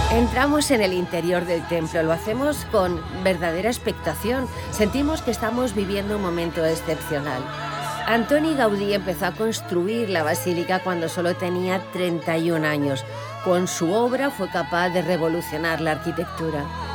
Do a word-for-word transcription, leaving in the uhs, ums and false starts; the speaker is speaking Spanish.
Entramos en el interior del templo, lo hacemos con verdadera expectación. Sentimos que estamos viviendo un momento excepcional. Antoni Gaudí empezó a construir la basílica cuando solo tenía treinta y un años. Con su obra fue capaz de revolucionar la arquitectura.